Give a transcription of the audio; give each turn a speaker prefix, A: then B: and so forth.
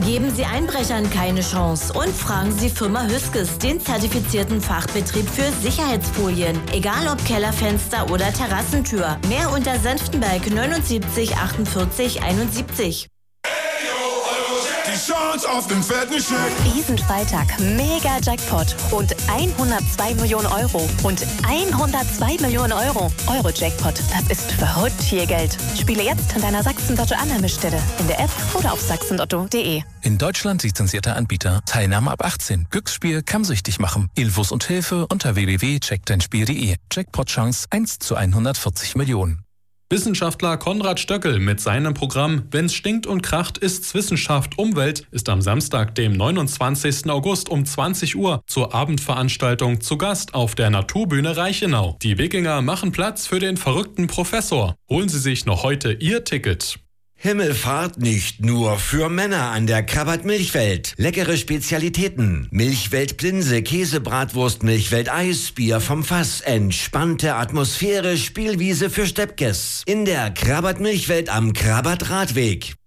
A: Geben Sie Einbrechern keine Chance und fragen Sie Firma Hüskes, den zertifizierten Fachbetrieb für Sicherheitsfolien. Egal ob Kellerfenster oder Terrassentür. Mehr unter Senftenberg 79 48 71.
B: Die Chance auf den fetten Scheck.
C: Diesen Freitag Mega-Jackpot. Rund 102 Millionen Euro. Und 102 Millionen Euro. Euro-Jackpot. Das ist verrückt viel Geld. Spiele jetzt an deiner Sachsen-Lotto-Annahmestelle. In der App oder auf sachsenlotto.de.
D: In Deutschland lizenzierter Anbieter. Teilnahme ab 18. Glücksspiel kann süchtig machen. Infos und Hilfe unter www.checkdeinspiel.de. Jackpot-Chance 1 zu 140 Millionen.
E: Wissenschaftler Konrad Stöckel mit seinem Programm Wenn's stinkt und kracht, ist's Wissenschaft Umwelt ist am Samstag, dem 29. August um 20 Uhr zur Abendveranstaltung zu Gast auf der Naturbühne Reichenau. Die Wikinger machen Platz für den verrückten Professor. Holen Sie sich noch heute Ihr Ticket.
F: Himmelfahrt nicht nur für Männer an der Krabbat Milchwelt. Leckere Spezialitäten. Milchwelt Plinse, Käsebratwurst, Milchwelt Eis, Bier vom Fass. Entspannte Atmosphäre, Spielwiese für Steppkes. In der Krabbat Milchwelt am Krabbat Radweg.